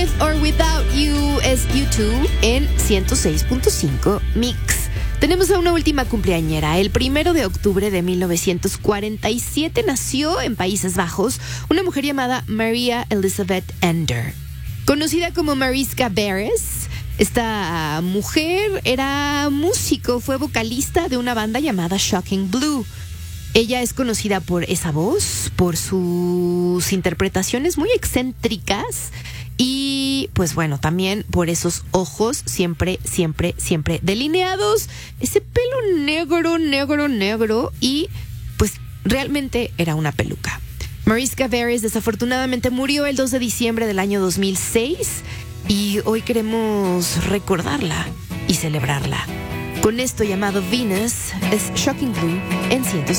With or Without You es U2 en 106.5 Mix. Tenemos a una última cumpleañera. El 1 de octubre de 1947 nació en Países Bajos una mujer llamada Maria Elizabeth Ender. Conocida como Mariska Beres, esta mujer era músico, fue vocalista de una banda llamada Shocking Blue. Ella es conocida por esa voz, por sus interpretaciones muy excéntricas y, pues bueno, también por esos ojos siempre delineados, ese pelo negro y, pues, realmente era una peluca. Mariska Beres desafortunadamente murió el 2 de diciembre del año 2006 y hoy queremos recordarla y celebrarla. Con esto llamado Venus es Shocking Blue en 106.